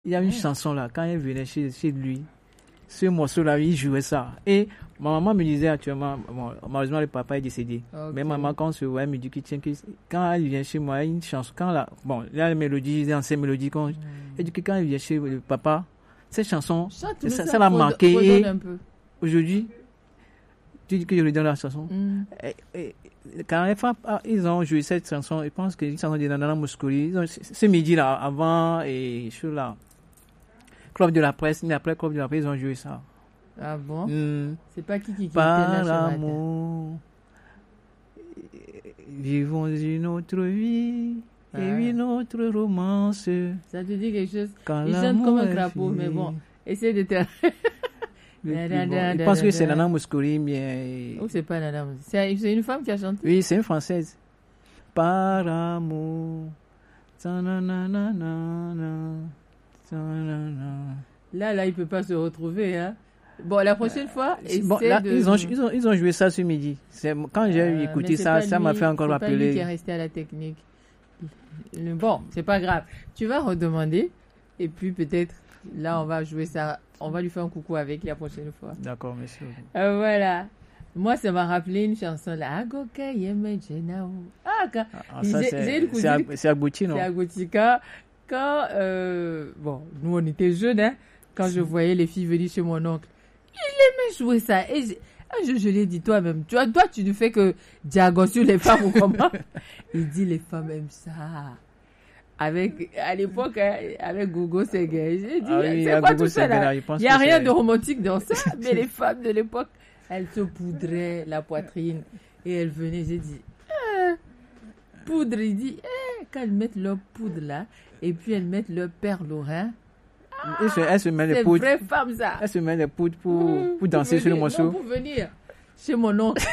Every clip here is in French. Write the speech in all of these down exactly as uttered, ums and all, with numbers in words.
Il y a une Ouais. chanson là, quand elle venait chez, chez lui, ce morceau-là, il jouait ça. Et ma maman me disait actuellement, bon, malheureusement le papa est décédé. Ok. Mais maman, quand on se voit, elle me dit que, tiens, que quand elle vient chez moi, il y a une chanson. Quand la, bon, il y a la mélodie, les anciennes mélodies. Quand, Hmm. elle dit que quand elle vient chez le papa, cette chanson, Chante-nous ça, ça, ça l'a fredonne- marqué. fredonne Et un peu. aujourd'hui, tu dis que je lui donne la chanson. Hmm. Et, et, quand les femmes, ah, ils ont joué cette chanson, je pense qu'ils sont de Nana Mouskouri. Ils ont, ce midi-là, avant, et sur la Club de la Presse, mais après Club de la Presse, ils ont joué ça. Ah bon? Hmm. C'est pas qui qui qui était là Par ce matin. amour, vivons une autre vie et Ouais. une autre romance. Ça te dit quelque chose? Quand Il chante l'amour comme un est crapaud, fini. mais bon. Essaye de te... Le Da, plus da, bon. da, Je da, pense da, que c'est da. Nana Mouskouri, mais. Oh, c'est pas Nana. C'est c'est une femme qui a chanté? Oui, c'est une française. Par amour. Ta-na-na-na-na-na. Ta-na-na. Là, là, il peut pas se retrouver, hein. Bon, la prochaine fois, essaie Bon, là, de... ils, ont, ils, ont, ils ont joué ça ce midi. C'est, quand j'ai Euh, écouté mais c'est ça, pas ça m'a lui- fait encore c'est pas lui qui est rappeler. resté à la technique. Le- Bon, c'est pas grave. Tu vas redemander et puis peut-être là on va jouer ça. On va lui faire un coucou avec la prochaine fois. D'accord, monsieur. Euh, voilà. Moi, ça m'a rappelé une chanson là. Agoka yeme jenao. Ah, quand Ah, ça, J'ai- c'est, j'ai une c'est, à- cousine- c'est abouti, non? c'est à Goutika. Quand, euh, bon, nous on était jeunes, hein, quand je voyais les filles venir chez mon oncle, il aimait jouer ça. Et j'ai- un jour, je lui ai dit, toi-même, tu vois, toi, tu ne fais que diago sur les femmes ou comment? Il dit, les femmes aiment ça. Avec, à l'époque, hein, avec Gogo Seguin. J'ai dit, Ah oui, c'est à quoi Gogo tout ça Seguin, là? là, je pense Il n'y a que rien c'est- de romantique dans ça, mais les femmes de l'époque, elles se poudraient la poitrine et elles venaient. J'ai dit, ah, poudre, il dit, eh, quand elles mettent leur poudre là, et puis elles mettent leur perle au rein, Elle se, elle se met les c'est poudres. vraie femme ça. Elle se met les poudres pour, Mmh, pour danser sur le venir- morceau. non, pour venir chez mon oncle.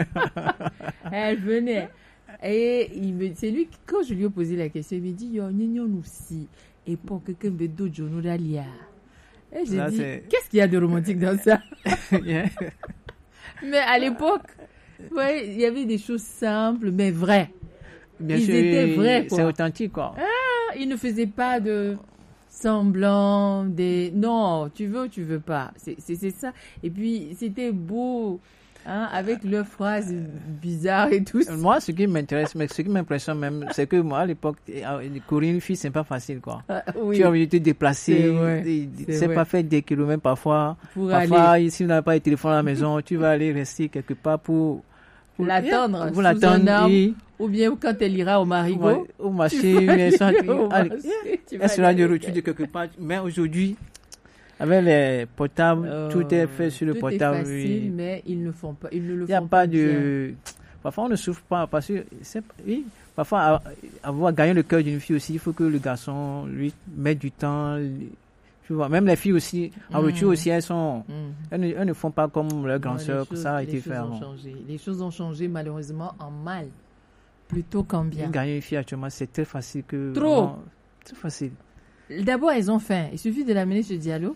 Elle venait. Et il me, c'est lui, qui- quand je lui ai posé la question, il me dit, yo, nignon aussi. Et pour quelqu'un de dojo, nous d'alia. Et j'ai Là, dit, c'est- qu'est-ce qu'il y a de romantique dans ça? Yeah. Mais à l'époque, ouais, il y avait des choses simples, mais vraies. Bien Ils sûr, étaient vrais, quoi. c'est authentique, quoi. Ah, il ne faisait pas de semblant, des... Non, tu veux ou tu veux pas. C'est, c'est, c'est ça. Et puis, c'était beau, hein, avec leurs phrases bizarres et tout. Moi, ce qui m'intéresse, mais ce qui m'impressionne même, c'est que moi, à l'époque, euh, courir une fille, c'est pas facile, quoi. Ah, oui, Tu as envie de te déplacer, C'est vrai, et- c'est c'est vrai. pas faire des kilomètres parfois. pour Parfois, aller si tu n'as pas de téléphone à la maison, tu vas aller rester quelque part pour, pour l'attendre pour sous l'attendre, un arbre, oui. ou bien quand elle ira au marigot. Au, au tu marché, vas mais ça, aller au allez, marché, tu vas elle sera aller de avec retour de quelque part. Mais aujourd'hui, avec les portables, elle. tout est fait sur le Tout portable. est facile, oui. mais ils ne font pas, ils ne le Il n'y a font pas bien. de. Parfois, on ne souffre pas parce que, c'est- oui, parfois, a- avoir gagné le cœur d'une fille aussi, il faut que le garçon lui mette du temps. lui- Tu vois, même les filles aussi, en Mm. retour aussi, elles sont, Mm. elles ne, elles ne font pas comme leurs grandes Ouais, sœurs, les que choses- ça a les été choses fait ont avant. changé. Les choses ont changé malheureusement en mal, plutôt qu'en bien. Gagner une fille actuellement, c'est très facile que. Trop. avant, C'est facile. D'abord, elles ont faim. Il suffit de l'amener chez Diallo.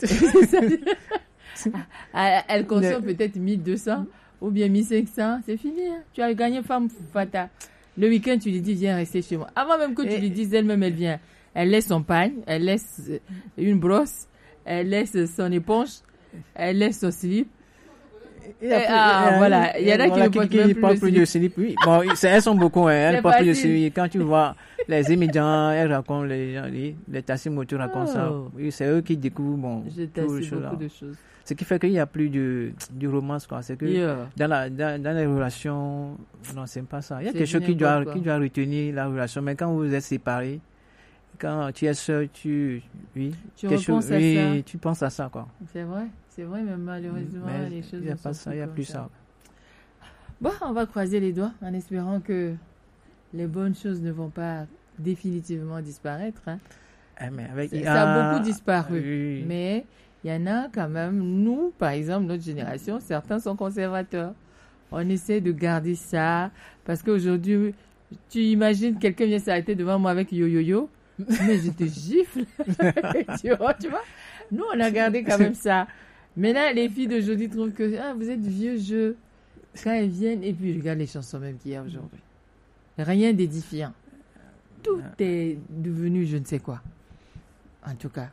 Elle elle consomme peut-être mille deux cents ou bien mille cinq cents. C'est fini. Hein. Tu as gagné femme fata. Le week-end, tu lui dis, viens rester chez moi. Avant même que tu Et- lui dises, elle-même, elle vient. Elle laisse son pagne, elle laisse euh, une brosse, elle laisse son éponge, elle laisse son slip. Et après, ah, euh, voilà. Il y en a qui voilà, ne portent même plus portent le plus de slip. Oui. Bon, c'est- elles sont beaucoup, hein. Elles C'est portent plus de facile. slip. Quand tu vois les émigrants, elles racontent, les, gens, les, les taxis-motos racontent ça. Oh. Oui, c'est eux qui découvrent, bon, Je toutes les t'assure choses là. beaucoup de choses. Ce qui fait qu'il n'y a plus de, de romance, quoi. C'est que Yeah. dans, la, dans, dans les relations, non, c'est pas ça. Il y a C'est quelque chose du qui doit, n'importe qui quoi. doit retenir la relation. Mais quand vous êtes séparés, quand tu es seul, tu, oui, Tu quelque repenses chose- à oui, ça. tu penses à ça, quoi. C'est vrai. C'est vrai, mais malheureusement, Mais les choses il n'y a ne pas sont ça, il n'y a comme plus ça. Bon, on va croiser les doigts en espérant que les bonnes choses ne vont pas définitivement disparaître. Hein. Eh, mais avec Ça, I ça a A, beaucoup disparu. oui. Mais il y en a quand même, nous, par exemple, notre génération, certains sont conservateurs. On essaie de garder ça parce qu'aujourd'hui, tu imagines quelqu'un vient s'arrêter devant moi avec yo-yo-yo, mais je te gifle. tu, vois, tu vois? Nous, on a gardé quand même ça. Maintenant, les filles d'aujourd'hui trouvent que ah, vous êtes vieux jeu. Quand elles viennent, et puis regarde les chansons même qu'il y a aujourd'hui. Rien d'édifiant. Tout est devenu je ne sais quoi. En tout cas.